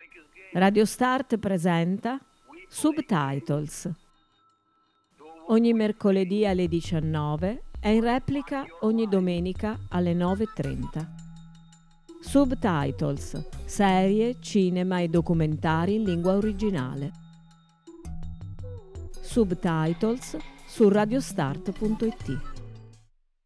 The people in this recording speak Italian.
Radio Start presenta Subtitles. Ogni mercoledì alle 19 e in replica ogni domenica alle 9:30. Subtitles, serie, cinema e documentari in lingua originale. Subtitles su radiostart.it.